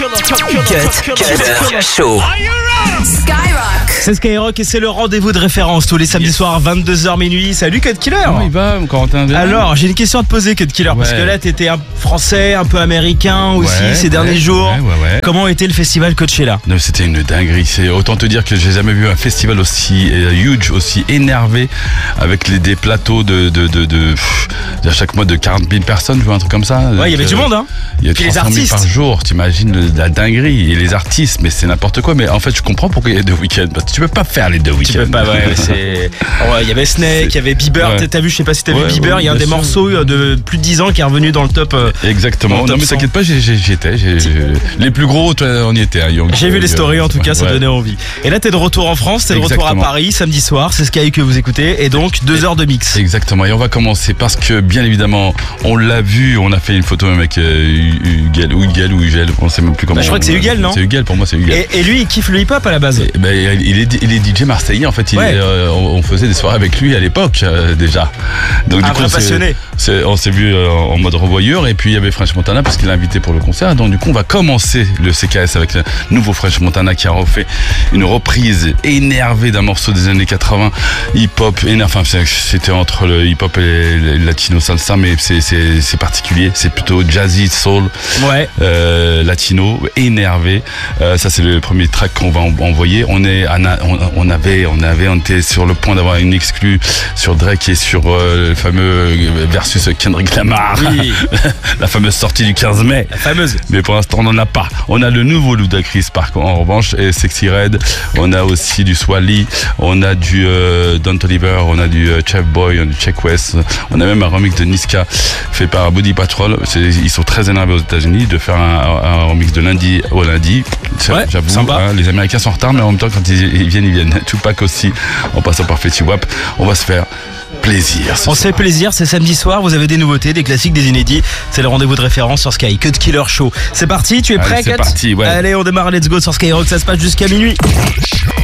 Cut Killer Show. Skyrock. C'est Skyrock et c'est le rendez-vous de référence tous les samedis soirs 22h minuit. Salut Cut Killer. Comment il va, Corentin? Alors j'ai une question à te poser Cut Killer, parce que là t'étais un français, un peu américain aussi ces derniers jours. Ouais. Comment était le festival Coachella? Non, c'était une dinguerie. C'est autant te dire que j'ai jamais vu un festival aussi huge, aussi énervé, avec des plateaux à chaque mois de 40 000 personnes, tu vois, un truc comme ça. Ouais, il y avait du monde, hein. Il y a Puis les 300 000 artistes par jour, t'imagines la dinguerie. Et les artistes, mais c'est n'importe quoi. Mais en fait, je comprends pourquoi il y a 2 week-ends. Parce que tu peux pas faire les 2 week-ends. Tu peux pas, c'est. Il y avait Snake, il y avait Bieber. Ouais. T'as vu, je sais pas si t'as vu Bieber, il y a un des bien sûr. morceaux de plus de 10 ans qui est revenu dans le top. Exactement. dans le Non, top mais 100. t'inquiète pas, j'y étais. Les plus gros, toi, on y était. Hein, J'ai vu les stories, en tout cas, ça ouais. donnait envie. Et là, t'es de retour en France, t'es de retour à Exactement. Paris, samedi soir, c'est Sky que vous écoutez, et donc 2 heures de mix. Exactement, et on va commencer parce que bien évidemment on l'a vu, on a fait une photo même avec Huguel, on sait même plus comment. Bah, je crois que c'est Huguel, non? C'est Huguel, pour moi c'est Huguel. Et lui, il kiffe le hip-hop à la base. Il est DJ marseillais en fait, Ouais. on faisait des soirées avec lui à l'époque déjà. Donc Un vrai passionné. On s'est vu en mode revoyeur, et puis il y avait French Montana parce qu'il l'a invité pour le concert. Donc du coup on va commencer le CKS avec le nouveau French Montana qui a refait une reprise énervée d'un morceau des années 80, hip-hop, enfin c'était entre le hip-hop et le latino salsa, mais c'est particulier, c'est plutôt jazzy, soul, Ouais. latino, énervé. Ça c'est le premier track qu'on va envoyer. On était sur le point d'avoir une exclue sur Drake et sur le fameux versus Kendrick Lamar, Oui. la fameuse sortie du 15 mai. La fameuse. Mais pour l'instant, on n'en a pas. On a le nouveau Ludacris, par contre, en revanche, et Sexy Red. On a aussi du Swally. On a du Don Toliver. On a du Chef Boy, du Check West. On a même un remix de Niska fait par Body Patrol. Ils sont très énervés aux États-Unis de faire un remix de lundi au lundi. Ouais, j'avoue. sympa. Hein, les Américains sont en retard, mais en même temps, quand ils viennent. Tupac aussi, en passant par Fetty Wap. On va se faire plaisir. On se fait plaisir, c'est samedi soir, vous avez des nouveautés, des classiques, des inédits. C'est le rendez-vous de référence sur Sky, Cut Killer Show. C'est parti, tu es prêt, Allez, c'est Cut? parti, ouais. Allez, on démarre, let's go sur Skyrock, ça se passe jusqu'à minuit.